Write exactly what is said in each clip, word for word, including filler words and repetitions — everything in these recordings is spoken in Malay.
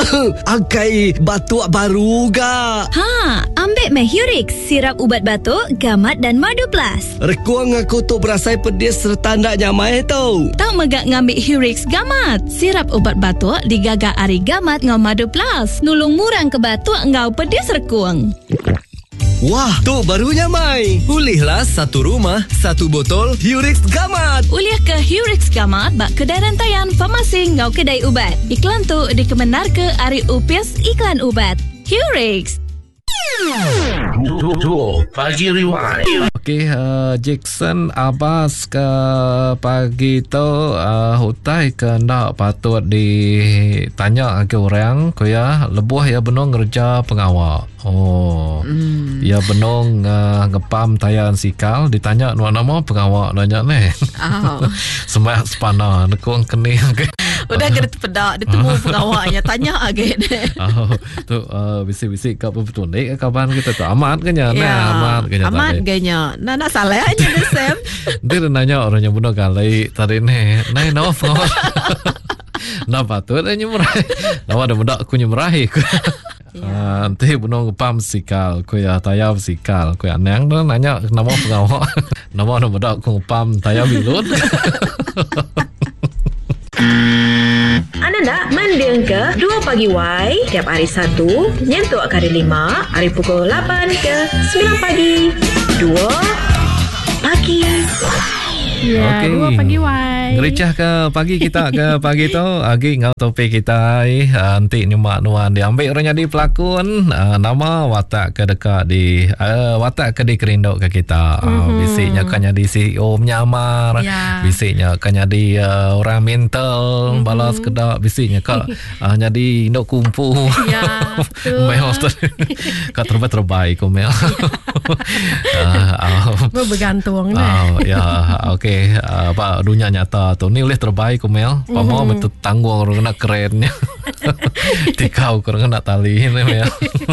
Agai batuk baru ga. Ha, ambil meh Hurix, sirap ubat batuk, gamat dan madu plus. Rekuang aku tu berasai pedis serta ndak nyamai tau. Tak megak ngambil Hurix gamat. Sirap ubat batuk digagak ari gamat ngau madu plus. Nulung murang ke batuk ngau pedis rekuang. Wah, tu barunya Mai. Pulihlah satu rumah, satu botol Hurix Gamat. Uliah ke Hurix Gamat bak kedai rantaian farmasi ngau kedai ubat. Iklan tu dikemenar ke Ari Upis Iklan Ubat. Hurix. Pagi Rewind. Okey, uh, Jackson Abbas ke pagi tu uh, hutai ke nak patut ditanya ke orang ko ya lebuh ya benong kerja pengawal. Oh. Mm. Ya benong uh, ngepam tayan sikal ditanya nama pengawal nanya ni. Oh. Semua sepana nekong kening ke. Udah kena terpedak ditemu pengawalnya tanya agak deh. Oh, tu uh, bisik-bisik kat betul ni kapan kita tu amat kenya ya, nah amat kenya amat kenya nah nak salah aja deh Sam. Dia nanya orang yang bunuh kali tadi ni nai no pengawal. Napa tu dia nyemrai. Nama ada budak aku nyemrai. Ah, nanti bunuh ngepam sikal, ku ya tayab sikal, ku ya nang tu nanya nama pengawal. Nama ada budak aku ngepam tayab bilut. Anda nak mendeng ke dua pagi Y tiap hari Sabtu nyentuk ke hari lima hari pukul lapan ke sembilan pagi dua pagi. Ya, okay. Dua pagi Y. Ngericah ke pagi kita ke pagi tu agi ngau topik kita eh nanti nyemak nuan diambil orang jadi pelakon uh, nama watak ke dekat di uh, watak ke di kerindok ke kita uh, mm-hmm. bisiknya kan jadi C E O menyamar yeah. bisiknya kan jadi uh, orang mental mm-hmm. balas kedak bisiknya kak uh, jadi indok kumpu ya betul mel kak terbaik terbaik kau mel bergantung uh, ya okey uh, apa dunia nyata tu ni oleh terbaik ku Mel pamo mm-hmm. betul tanggung orang kena kerennya tikau orang kena tali ni Mel.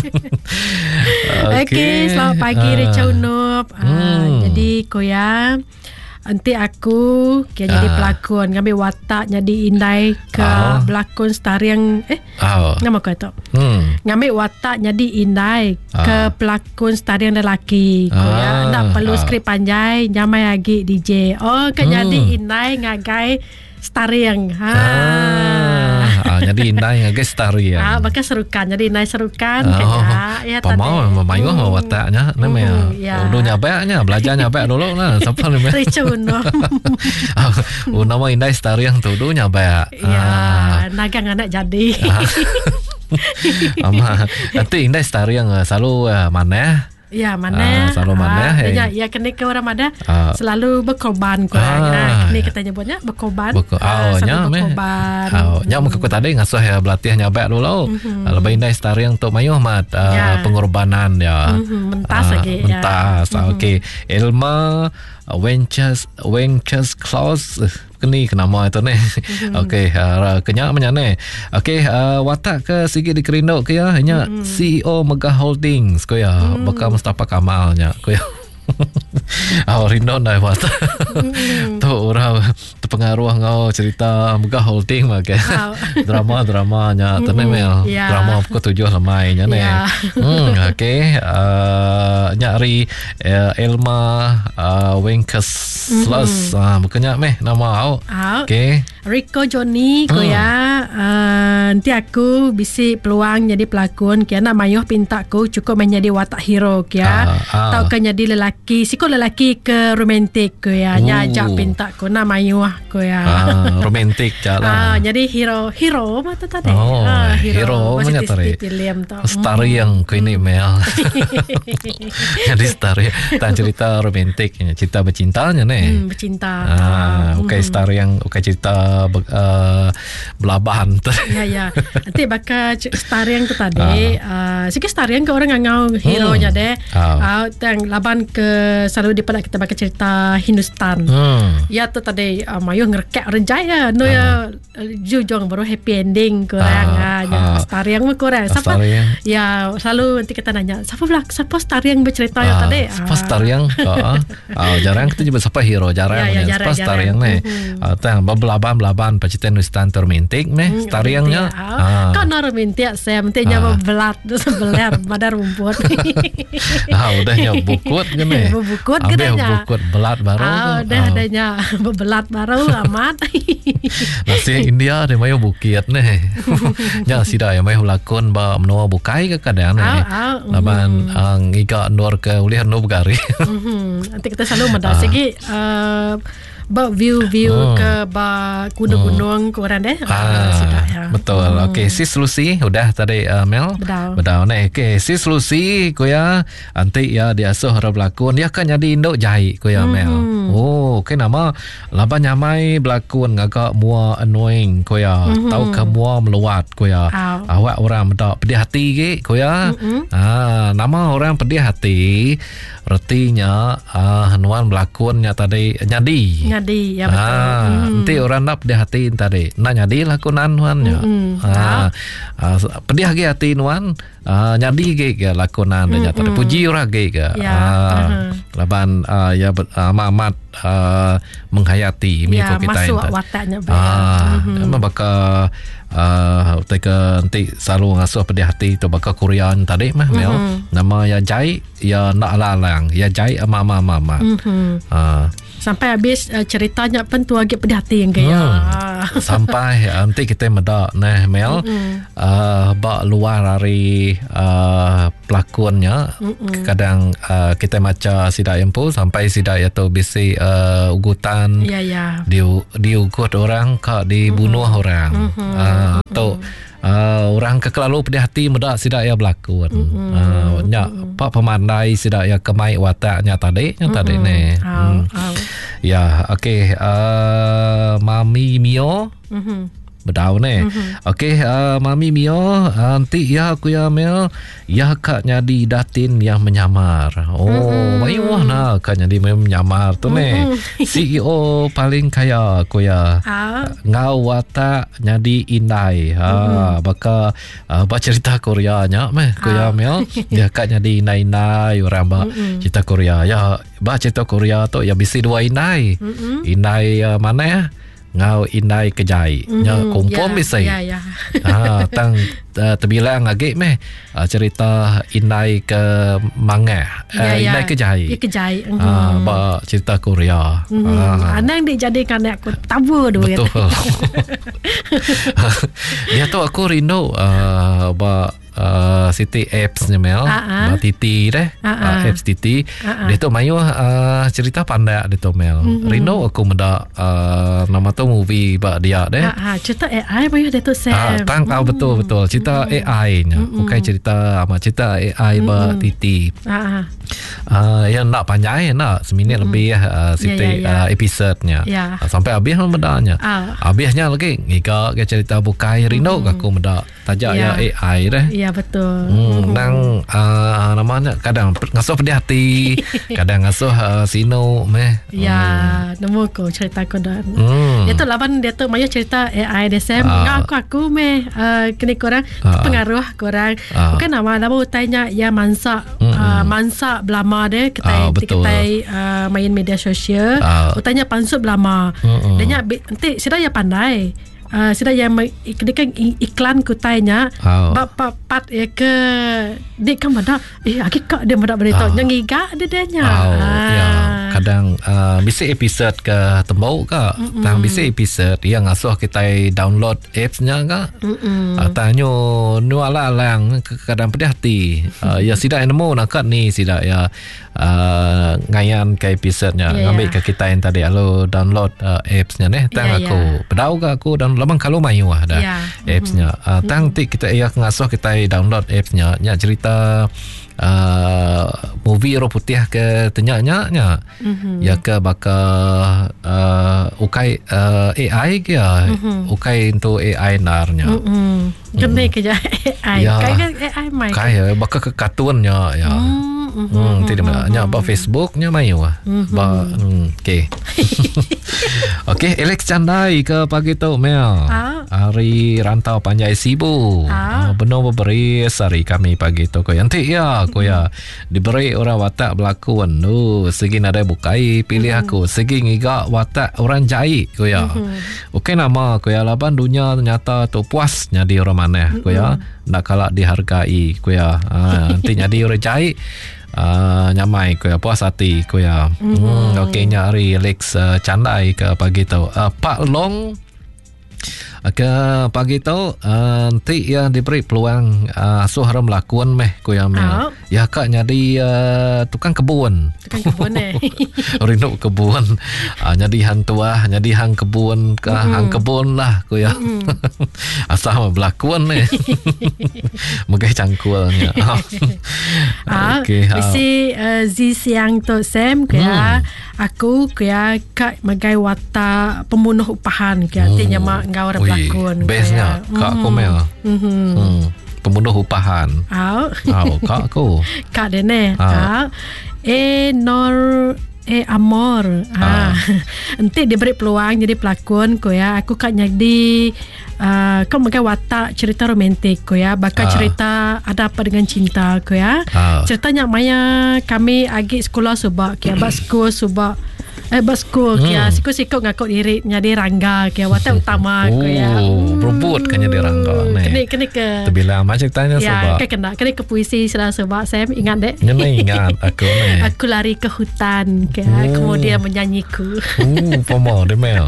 Okey okay, selamat pagi uh, Richa Unup uh, hmm. jadi koya nanti aku kaya jadi uh. pelakon ngambil watak jadi indai ke oh. pelakon stariang eh oh. nama kau tu hmm. ngambil watak jadi indai oh. ke pelakon stariang lelaki koya tak ah. perlu skrip panjang nyamai lagi D J oh kan hmm. jadi indai ngagai stariang ha ah. ah, jadi indai ngagai stariang ah bakal serukan jadi indai serukan oh. kaya ya pamau memayuh hmm. wataknya namanya ya. udah nyabeknya belajar nyabek dulu nah siapa namanya Richa Unup. Oh, nama indai stariang tu dulu nyabek ya ah. nagang anak jadi ama nanti indai stariang selalu uh, mana ya mana ah, selalu mana ah, ya, ya kena ke orang mana ah. selalu berkorban kurang ah. ni kita nyebutnya berkorban Beko, ah, oh, nya berkorban oh, nya muka ku tadi ngasuh ya belatih nyabek dulu mm-hmm. lebih indai stariang tu mayuh mat uh, ya. pengorbanan ya mm-hmm. mentas ah, lagi mentas ya. mm-hmm. okey Elma Wenches Wenches Claus keni kenama itu ni mm-hmm. okey uh, kenyak menyane okey uh, watak ke sikit di kerindok ke ya hanya mm-hmm. C E O Megah Holdings ko ya mm-hmm. bakal Mustafa Kamalnya ko ya awak rindu dah watak tu orang terpengaruh ngau cerita Megah Holding makan oh. drama-dramanya tu ni Mel yeah. drama pukul tujuh lemai nya ni yeah. hmm, okey uh, nyari uh, Elma uh, Wenkes plus ah bukannya meh nama au oh. okey Rico Johnny ko hmm. ya uh, nanti aku bisi peluang jadi pelakon kia nak mayuh pinta ku cukup menjadi watak hero kia uh, uh. tau kan jadi lelaki siko lelaki ke romantik ko ya nya ajak pinta ku nak mayuh ko ya uh, romantik jalan uh, jadi hero hero mata tadi oh, uh, hero hero menyatari stari yang ko ini Mel jadi stari tak cerita romantik cerita bercintanya ni hmm, bercinta ah okey hmm. stari yang okey cerita Uh, belabahan tu. Ya ya. Nanti bakal stariang tu tadi. Uh. Uh, sikit stariang ke orang ngau hero nya hmm. deh. Ah, uh, tang laban ke selalu di pada kita bakal cerita Hindustan. Hmm. Ya tu tadi uh, mayu ngerkek renjai ya. No uh. ya jujung baru happy ending kurang uh. ya. Uh. Stariang mah kurang. Siapa? Ya selalu nanti kita nanya, siapa belak siapa stariang bercerita uh. ya tadi? Siapa stariang? Oh, uh, jarang kita juga siapa hero jarang. Ya, ya, siapa stariang ni? Ah, tang belaban belaban paciten Hindustan romantik meh stariangnya Ah. Kau nak minta saya minta nyawa belat sebelar badar rumput. Ah, udahnya bukut kan eh. Bukut gedenya. Bukut belat baru. Ah, dah adanya belat baru amat. Nasi India dia mayu bukit nih. Nya sida ya mayu lakon ba menua bukai ke kadang nih. Laban ang iga nur ke ulihan no begari. Nanti kita selalu mendas lagi ba view-view oh. ke ba gunung-gunung hmm. korang deh. Ah, sudah ya. Betul. Hmm. Okey, sis Lucy udah tadi uh, Mel. Bedau. Bedau nih. Okey, sis Lucy ko ya anti ya dia asuh harap berlakon. Dia kan jadi induk jahit ko ya Mel. Hmm. Oh, okey nama laban nyamai berlakon agak mua annoying ko ya. Hmm. Tahu ke mua meluat ko ya. Oh. Awak orang bedak pedih hati ke ko ya. Hmm. Ah, nama orang pedih hati artinya uh, hanuan berlakonnya tadi nyadi. Nyadi ya betul. Ah, hmm. Nanti orang nak pedih hati tadi. Nak nyadi lakonan nuannya. Hmm. Ah, ah, pedih lagi hati nuan. Uh, nyadi ke ke lakonan mm, dia tadi mm. puji orang ke ke ya, uh, uh-huh. laban uh, ya uh, amat uh, menghayati ya, miko kita masuk wataknya baik. Ah, mm-hmm. Baka uh, teka nanti selalu ngasuh pedih hati tu baka Korean tadi mah mm-hmm. Mel nama ya jai ya nak lalang ya jai mama mama. Mm-hmm. Uh, sampai habis uh, ceritanya pun tu agak pedih hati yang gaya. Hmm. Sampai uh, nanti kita medak nah Mel mm-hmm. uh, bak luar dari uh, pelakonnya mm-hmm. kadang uh, kita maca sidak empu sampai sidak itu bisi uh, ugutan ya, ya. di diugut orang kak dibunuh mm-hmm. orang mm-hmm. uh, tu Uh, orang kekelalu pedih hati muda sidak ya berlakon. Mm-hmm. Uh, nya mm-hmm. pak pemandai sidak ya kemai wataknya tadi, yang tadi mm-hmm. ni. Oh, hmm. oh. Ya, okey. Uh, Mami Mio. Mm-hmm. Bedau ni. Mm-hmm. Okey, uh, Mami Mio, nanti ya aku ya Mel, ya kak nyadi datin yang menyamar. Oh, mm-hmm. Mayuah nak kak nyadi menyamar tu mm-hmm. ni. C E O paling kaya aku ya. Ah. Ngau watak nyadi indai. Ha, mm-hmm. baka uh, ba cerita Koreanya meh aku ya Mel. Dia kak nyadi indai-indai orang ba mm-hmm. cerita Korea. Ya, ba cerita Korea tu ya bisi dua indai. Mm-hmm. Indai uh, mana ya? Ngau indai kejai mm-hmm. nya kumpul ya, misai ya, ya. ha tang uh, terbilang agak meh uh, cerita indai ke mangah uh, ya, ya. indai kejai ya kejai mm-hmm. uh, ba cerita Korea mm-hmm. uh. Anang dijadikan aku tabu dulu betul dia tu aku rindu uh, ba Uh, Siti apps ni Mel uh-huh. Titi deh uh-huh. uh, apps Titi uh-huh. Dia tu mayu uh, cerita pandai dia tu Mel mm-hmm. Rindu aku meda uh, nama tu movie ba dia deh uh-huh. cerita A I mayu dia tu Sam uh, tang tahu mm-hmm. betul betul cerita mm-hmm. A I nya mm-hmm. bukan cerita ama cerita A I mm-hmm. ba Titi uh-huh. uh, yang nak panjang nak seminit mm-hmm. lebih uh, Siti yeah, yeah, yeah. Uh, episode-nya yeah. uh, sampai habis medanya uh. habisnya lagi ngika ke cerita bukai rindu mm-hmm. aku meda tajak yeah. ya A I deh. Ya betul. Hmm, nang uh, namanya kadang ngasuh pedih hati, kadang ngasuh uh, sino meh. Ya, hmm. nemu ko cerita ko dan. Hmm. Dia tu laban dia tu maya cerita A I D S M. Uh. Ngak aku aku meh uh, kini korang uh. pengaruh korang. Uh. Bukan nama nama utainya ya mansa hmm. uh, mansa belama deh kita uh, kita uh, main media sosial. Uh. Utainya pansut belama. Uh-uh. Dia nanti sudah ya pandai. Uh, sudah yang iklan iklan kutainya oh. Bapak pat ya ke dik kan mana eh agak kak dia mana berita oh. yang giga dia dia nya oh, ah. ya kadang uh, bisa episode ke tembau ke tang bisa episode yang ngasuh kita download apps-nya ke uh, tanyo nuala lang kadang pedih hati uh, ya sidak nemu nak ni sidak ya uh, ngayan ke episode-nya yeah, ngambil yeah. ke kita yang tadi alo download uh, apps-nya nih tang yeah, aku yeah. pedau ke aku download lamang kalau mayu lah dah yeah. apps-nya uh, tang mm-hmm. kita ya ngasuh kita download apps-nya nya cerita uh, movie ro putih ke tenyaknya nya mm-hmm. ya ke baka uh, ukai uh, A I ke mm-hmm. ukai untuk A I narnya mm-hmm. kena kerja A I ya, kai kan A I mai kai baka ke kartunnya ya mm. Hmm, tidak mm-hmm. nya apa Facebooknya mayu ah. Mm-hmm. Ba hmm, okey. Okey, Alex Candai ke pagi tu Mel. Ah. Hari rantau panjai sibu. Ah. Ah, benar berberis hari kami pagi tu ko. Nanti ya ko ya diberi orang watak berlakon. Nu segi nadai bukai pilih aku. Segi ngiga watak orang jahit ko ya. Okey nama ko ya laban dunia ternyata tu puas jadi orang mana ko ya. Nak kalah dihargai ko ya. Ah, nanti jadi orang jahit. Uh, nyamai ko ya puas hati ko ya. Mm-hmm. Hmm, okey nyari Alex uh, Candai ke pagi tu. Uh, Pak Long ke pagi tu uh, nanti ya diberi peluang uh, suara melakon meh ko ya meh. Oh. Ya kak jadi uh, tukang kebun. Tukang kebun eh. Rindu kebun. Uh, jadi hang tua, jadi hang kebun ke mm-hmm. hang kebun lah ko ya. Mm-hmm. Asal berlakon eh. Megai cangkulnya. Ah, okey. Bisi uh, zi siang tu Sam kaya Hmm. aku kaya kak magai watak pembunuh upahan kaya Hmm. artinya mak ngau orang Ui, pelakon. bestnya kak aku Mel. Mhm. Hmm. Pembunuh upahan. Au. Oh, kak aku. Kak dene. Ah. Ah. E nor e amor. Ah. Nanti diberi peluang jadi pelakon ko ya. Aku kak jadi uh, kau magai watak cerita romantik ko ya. Bakal Ah. cerita ada apa dengan cinta ko ya. Ah. Ceritanya maya kami agi sekolah subak kaya bak sekolah subak eh bak sekolah kaya Hmm. siku-siku ngakuk diri jadi rangga kaya watak utama ko ya. Oh, berebut kan jadi rangga ni. Kena kena ke Terbilang macam ceritanya ya, sebab. kan kena kena ke puisi sudah sebab saya ingat dek. Nyana ingat aku ni. Aku lari ke hutan kaya Oh. kemudian menyanyiku. Oh, pomo dia Mel.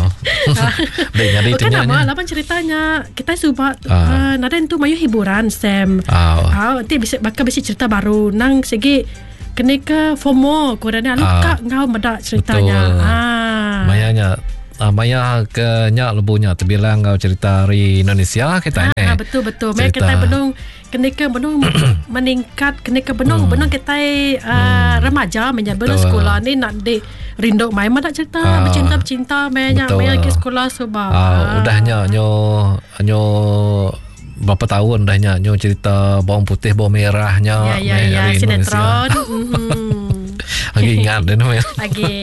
Dek jadi Oh, kan nama tanya. lapan ceritanya kita subak Ah. uh, nada itu mayu hiburan Sam. Ah. Ah, nanti bisa bakal bisa cerita baru nang segi kena ke FOMO korang ni Ah. kak ngau medak ceritanya. Betul. Ah. Mayanya uh, Maya ke nyak lebunya terbilang kau cerita hari Indonesia kita ni. Ah, betul betul. Mereka Cerita. kita benung kena ke benung meningkat kena ke benung Hmm. benung kita uh, remaja menjadi benung Betul. sekolah ni nak di rindu mai medak cerita Ah. bercinta bercinta banyak Betul. banyak ke sekolah sebab. Ah, udahnya nyo nyo berapa tahun dahnya nyo cerita bawang putih bawang merahnya Ya ya meh ya hari sinetron. Indonesia. Mhm. Lagi ingat dia Mel. Lagi.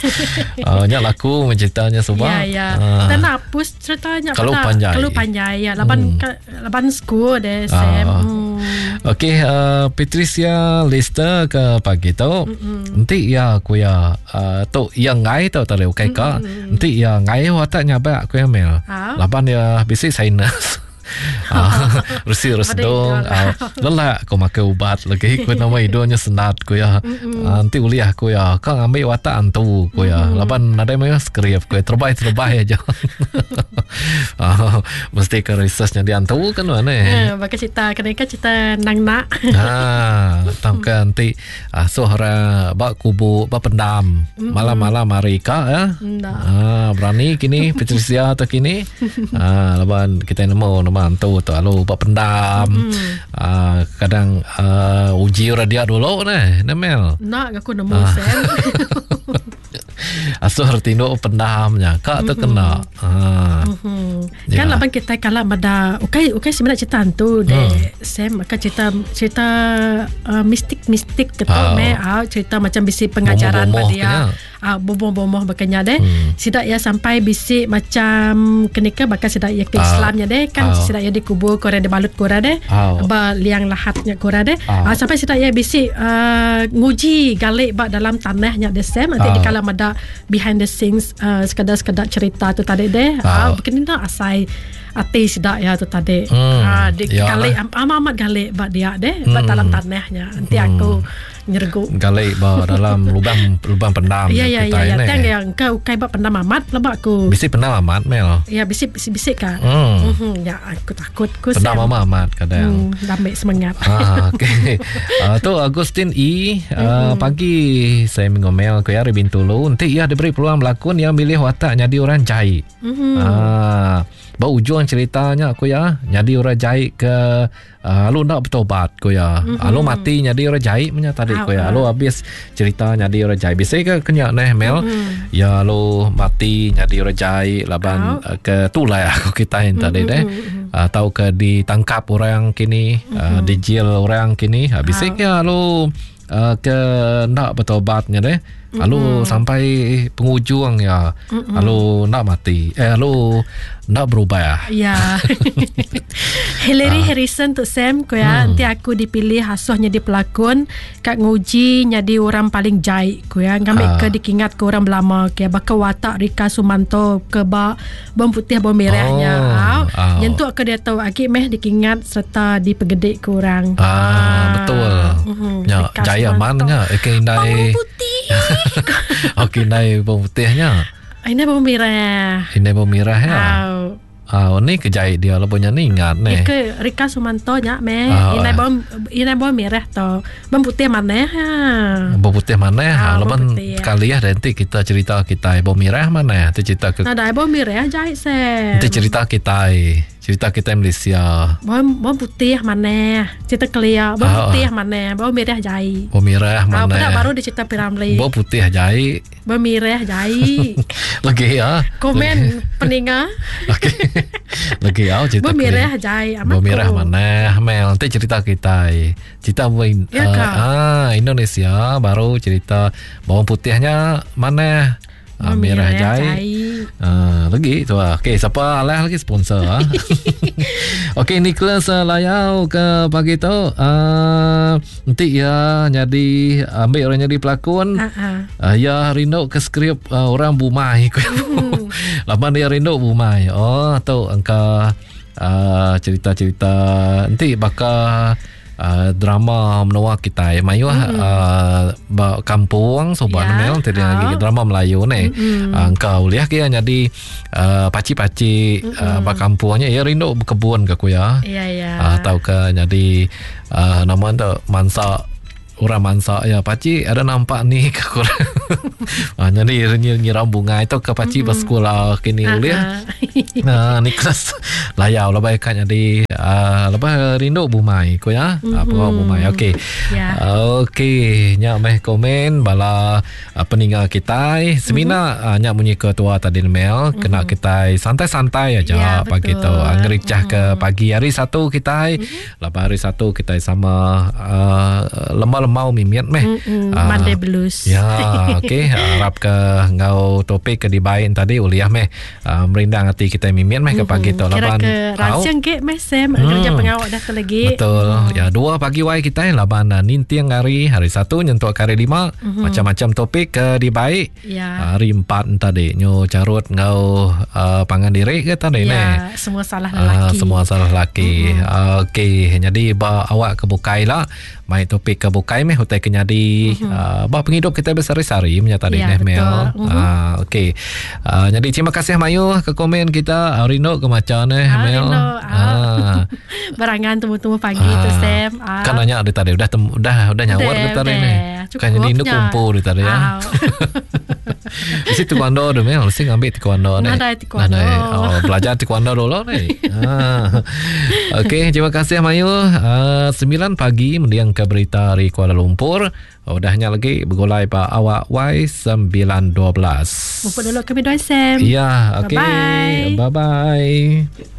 Ah, nyak laku menceritanya sebab. Ya ya. Ah. Dan hapus ceritanya Kalau pada- panjai. Kalau panjai ya. Lapan Hmm. ka- lapan school deh Sam. Ah. Hmm. Okey, uh, Patricia Lister ke pagi tu. Nanti ya aku ya uh, tu yang ngai tu tadi okey ka. Nanti ya ngai watak nyaba aku ya Mel. Ah. Lapan ya bisi sinus. Ah, Resi resdong ah, lelah aku makan ubat lagi aku nama hidungnya senat aku ya. Ah, nanti uliah aku ya kau ambil watak antu aku ya. Lapan ada yang skrip aku ya terbaik-terbaik aja. Ah, mesti ke researchnya di antu kan mana Eh, bakal cerita kena ke cerita nang nak. Ah, tahu kan nanti ah, suara bak kubu bak pendam malam-malam hari ka ya. Ndak. Ah, berani kini Patricia atau kini. Ah, laban kita nemu nama antu tu lalu bak pendam. Ah, kadang ah, uji radia dulu ni, Nemel. Nak aku nemu Ah. Sam. Asuh tinduk pendamnya kak tu kena. Ah. Hmm. Ya. Kan lapan kita kalau ada okay okay sebenarnya cerita tu de Sam akan cerita cerita uh, mistik-mistik ketuk Ah. me ah cerita macam bisi pengajaran Bomoh-bomoh dia. kena. Ah bomoh-bomoh bakanya deh. Hmm. Sidak ya sampai bisi macam kenika bakal sidak ya ke Ah. Islamnya deh kan Ah. sidak ya dikubur korang dibalut korang deh. Ah. Ba liang lahatnya korang deh. Ah. Ah, sampai sidak ya bisi uh, nguji galik bak dalam tanahnya deh Sam nanti Ah. di kala ada behind the scenes uh, sekadar-sekadar cerita tu tadi deh. Ah. Ah, begini dah asai ati sedak ya tu tadi. Hmm, Ah, di ya. galik am- amat galik bak dia deh bak Hmm. dalam tanahnya. Nanti aku nyergu. Galai bawa dalam lubang lubang pendam. Ya ya kita ya ya. ini. Tang yang kau kai bak pendam amat lebak aku. Bisi pendam amat Mel. Ya bisik bisik bisik kan. Hmm. Mhm, ya aku takut aku Pendam amat kadang. Hmm, damai semangat. Ah, okay. Uh, tu Agustin E uh, pagi saya mengomel ke Yari Bintulu nanti ia diberi peluang berlakon yang milih watak jadi orang jahit. Mhm. Ah, bau ujung ceritanya aku ya jadi orang jahit ke uh, lu nak bertobat aku ya. Mm-hmm. Lu mati jadi orang jahit punya tadi aku ya. Lu habis cerita jadi orang jahit. Biasa ke kena neh Mel. Mm-hmm. Ya lu mati jadi orang jahit laban uh, ke tulai aku kita yang tadi deh. Uh, tahu ke ditangkap orang kini, uh, dijil orang kini. Habis ke lu uh, ke nak bertobatnya deh. Lalu sampai penghujung ya. Mm-mm. Lalu nak mati. Eh lalu nak berubah. Ya. Hillary Harrison tu Sam ko ya. Hmm. Nanti aku dipilih hasuh jadi pelakon, kat nguji jadi orang paling jai ko ya. Ngambil Ah. ke dikingat ke orang belama ke bakal watak Rika Sumanto ke ba bawang putih bawang merahnya. Oh. Ah. Yang tu aku dia tahu akik meh dikingat serta dipegedik ke orang. Ah, betul. Mhm. Ya, Rika jaya Sumanto. mannya ikan indai. Bawang putih. Okey, indai bawang putihnya. Ini bawang merah. Indai bawang merah ya. Au. Ah, ni kejai dia lah punya ni ingat ni. Ke Rika Sumanto nya meh. Ah, Inai ah. bawang inai bawang merah to. Bawang putih mana ha. Bawang putih mana ya? Ah, Lepas bawang putih, ya. sekali ya nanti kita cerita kita bawang merah mana ya? Nanti cerita ke, Nah, dah bawang merah jahit Sam. nanti cerita kita cerita kita Malaysia. Bawang, bawang putih mana? Cerita clear. Bawang Ah, putih mana? Bawang merah jahit. Bawang merah Ah, mana? pada baru dia cerita Piramli. Bawang putih jai. Bawang merah jahit. Lagi ya. Komen peninga. Okey. Lagi ya cerita. Bawang clear. merah jahit. Amat Bawang merah ko. mana? Mel nanti cerita kita. Cerita bawang Ya, uh, Kak. ah Indonesia baru cerita bawang putihnya mana? Ah, Bawang merah jai. jahit. Ah, lagi tu ah. Okey, siapa lah lagi sponsor ah. Okey, Nicholas uh, Layau ke pagi tu. Ah, nanti ya jadi ambil orang jadi pelakon. Ah, ah. Uh, ya rindu ke skrip uh, orang Bumai. Hmm. Lama dia rindu Bumai. Oh, tu angka uh, cerita-cerita nanti bakal uh, drama menua kita ya mayu mm-hmm. uh, ba kampung sobat Ya, mel tadi oh. lagi drama Melayu ni. Mm-hmm. Uh, engkau lihat ke jadi uh, paci-paci mm-hmm. uh, ba kampungnya ya rindu berkebun ke ku ya. Ya, ya. Uh, tahu ke jadi uh, nama tu mansa orang mansa ya paci ada nampak ni ke kurang. Ah, jadi nyiram bunga itu ke paci mm-hmm. bersekolah kini Ah, uliah. ah. Nah, ni kelas layau lah baik kan jadi uh, lepas rindu Bumai ko ya. Mm-hmm. Apa Bumai. Okey. Ya. Uh, Okey, nyak meh komen bala uh, peninggal kita semina mm-hmm. uh, nyak bunyi ketua tadi mel mm-hmm. kena kita santai-santai aja Ya, pagi tu. betul. Angericah Mm-hmm. ke pagi hari satu kita mm-hmm. lepas hari satu kita sama uh, lemau-lemau mimiat meh. Mm-mm. Ah, Monday blues. Ya, okey. Harap ke ngau topik ke dibain tadi uliah meh uh, merindang hati kita mimian meh ke pagi tu Kira laban. ke rahasia ke meh Sam. Kerja pengawak dah tu lagi. Betul. Ya, dua pagi wai kita laban uh, nintiang hari hari satu nyentuh hari lima Mhm. macam-macam topik ke dibaik. Ya. Hari empat tadi nyo carut ngau uh, pangan diri ke tadi ne. Ya, semua salah Ah, lelaki. semua salah lelaki. Uh, Okey, jadi ba awak kebukai lah. Mai topik kebukai meh hutai ke jadi uh, ba penghidup kita bersari-sari punya tadi Ya, neh Mel. betul. Mhm. Ah, okey. Uh, jadi terima kasih Mayu ke komen kita. Rino ke macam neh Ah, Mel. Rino, ah. Ah. Barangan temu-temu pagi tu Sam. Ah. Kan nanya dia tadi udah tem, udah udah nyawar Udah, dia tadi udah. ni. Kan jadi induk Cukupnya. kumpul dia tadi ya. Ah. Mesti taekwondo tu Mel, mesti ngambil taekwondo ni. Ada taekwondo. Ada. Oh, belajar taekwondo dulu ni. Ah. Okey, terima kasih Mayu. Uh, sembilan pagi mendiang ke berita dari Kuala Lumpur. Oh, dahnya lagi bergolai pa awak Y sembilan dua belas. Mumpuk dulu kami doa Sam. Ya, okey. Bye-bye. Bye-bye.